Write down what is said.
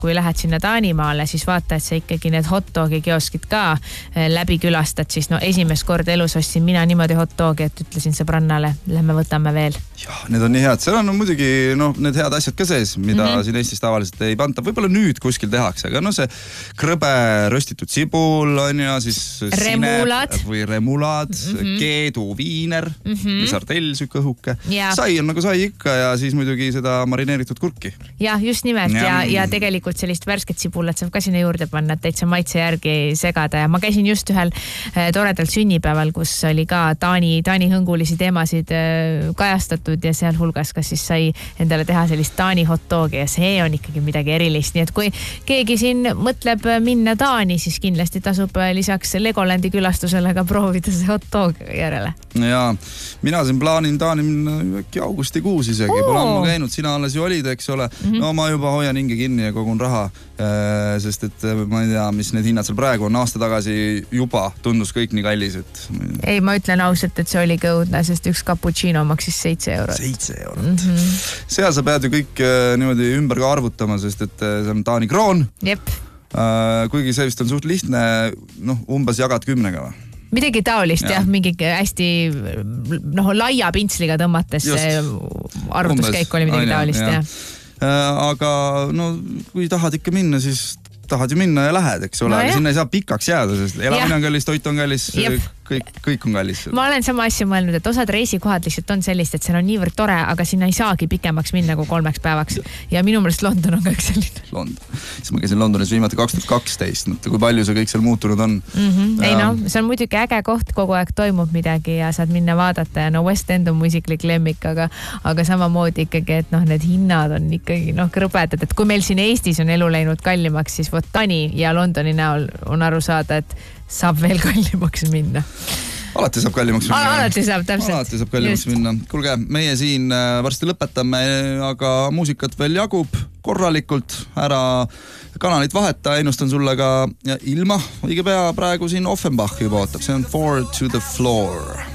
kui lähed sinna Taanimaale, siis vaata, et sa ikkagi need hot dogi kioskid ka läbi külastad, siis no esimest korda elus ostsin mina niimoodi hot dogi, et ütlesin sõbrannale, lähme võtame veel. Jah, need on nii head. Seal on muidugi need head asjad ka sees, mida siin Eestis tavaliselt ei panta. Võib-olla nüüd kuskil tehakse, aga see krõbe röstitud sibul on ja siis remulad või remulad, keedu viiner või sardell sükke õhuke. Sai on nagu sai ikka ja siis muidugi seda marineeritud kurki. Jah, just nimelt ja tegelikult sellist värsket sibulat saab ka sinna juurde panna, et täitsa maitse järgi segada ja ma käisin just ühel toredal sünnipäeval, kus oli ka Taani hõngulisi teemasid kajastatud ja seal hulgas ka siis sai endale teha sellist Taani hot dogi ja see on ikkagi midagi erilist, nii et kui keegi siin mõtleb minna Taani, siis kindlasti tasub lisaks Legolandi külastusele ka proovida see hot dog järele. Ja mina siin plaanin Taani minna äkki augustikuus isegi, pole ammu käinud, sina alles ju olid, eks ole. No ma juba hoian hinge kinni ja kogun raha, sest et ma ei tea, mis need hinnad seal praegu on. Aasta tagasi juba tundus kõik nii kallis, et... Ei, ma ütlen ausalt, et see oli kõudne, sest üks cappuccino maksis 7 eurot. 7 eurot. Seal sa pead ju kõik niimoodi ümber ka arvutama, sest et see on Taani kroon. Jep. Kuigi see vist on suht lihtne, umbes jagad 10-ga või? Midagi taolist, jah, mingi hästi laia pintsliga tõmmates arvutuskäik oli midagi taolist, jah. Aga kui tahad ikka minna, siis tahad ju minna ja lähed, eks ole, aga sinna ei saa pikaks jääda, sest elamine on kallis, toit on kallis, kõik on kallis. Ma olen sama asja mõelnud, et osad reisikohad lihtsalt on sellist, et seal on niivõrd tore, aga sinna ei saagi pikemaks minna kui 3 päevaks. Ja minu meelest London on kõik selline. London. Siis ma käisin Londonis viimati 2012, kui palju see kõik seal muutunud on. Ei see on muidugi äge koht, kogu aeg toimub midagi ja saad minna vaadata ja West End on mu isiklik lemmik, aga samamoodi ikkagi, et need hinnad on ikkagi krõbedad, et kui meil siin Eestis on elu läinud kallimaks, siis Taani ja Londoni näol on aru saada, et saab veel kallimaks minna. Alati saab kallimaks minna. Alati saab, täpselt. Alati saab kallimaks minna. Kuulge, meie siin varsti lõpetame, aga muusikat veel jagub korralikult. Ära kanalit vaheta, ennustan sulle ka ilma. Õige pea praegu siin Offenbach juba ootab. See on 4 to the Floor.